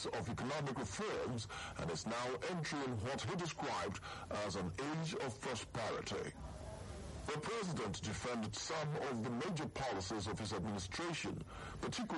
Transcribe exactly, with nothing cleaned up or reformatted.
pace of economic reforms and is now entering what he described as an age of prosperity. The president defended some of the major policies of his administration, particularly